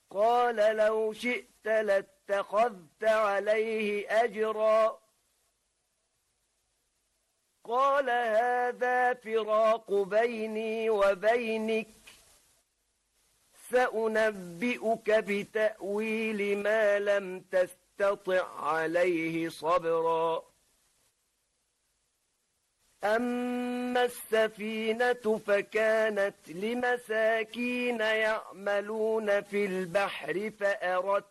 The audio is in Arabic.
قال لو شئت لاتخذت عليه أجرا قال هذا فراق بيني وبينك سأنبئك بتأويل ما لم تستطع عليه صبرا أما السفينة فكانت لمساكين يعملون في البحر فأردت